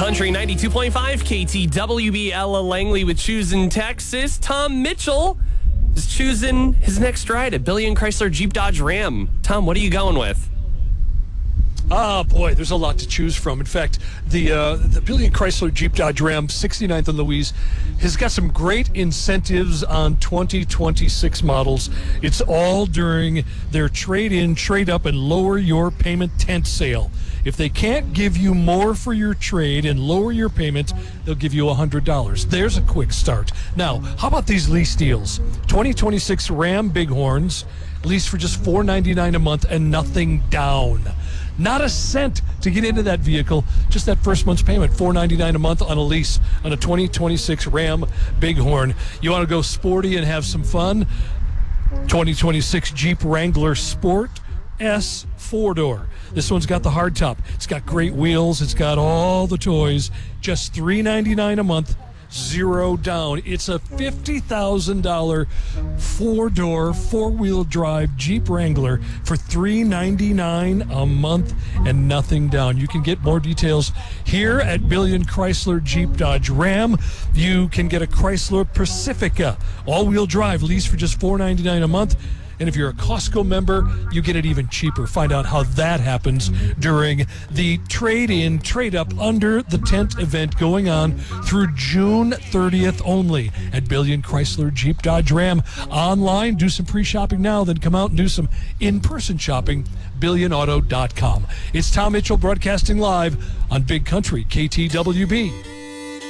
Country 92.5 KTWB. Ella Langley with Choosing Texas. Tom Mitchell is choosing his next ride at Billion Chrysler Jeep Dodge Ram. Tom, what are you going with? Oh, boy, there's a lot to choose from. In fact, the Billion Chrysler Jeep Dodge Ram 69th and Louise has got some great incentives on 2026 models. It's all during their trade-in, trade-up, and lower your payment tent sale. If they can't give you more for your trade and lower your payment, they'll give you $100. There's a quick start. Now, how about these lease deals? 2026 Ram Bighorns, lease for just $499 a month and nothing down. Not a cent to get into that vehicle, just that first month's payment, $499 a month on a lease on a 2026 Ram Bighorn. You want to go sporty and have some fun? 2026 Jeep Wrangler Sport S 4-door. This one's got the hardtop. It's got great wheels. It's got all the toys. Just $399 a month. Zero down. It's a $50,000 four-door, four-wheel drive Jeep Wrangler for $399 a month and nothing down. You can get more details here at Billion Chrysler Jeep Dodge Ram. You can get a Chrysler Pacifica all-wheel drive lease for just $499 a month. And if you're a Costco member, you get it even cheaper. Find out how that happens during the trade-in, trade-up under the tent event going on through June 30th only at Billion Chrysler Jeep Dodge Ram. Online, do some pre-shopping now, then come out and do some in-person shopping, billionauto.com. It's Tom Mitchell broadcasting live on Big Country KTWB.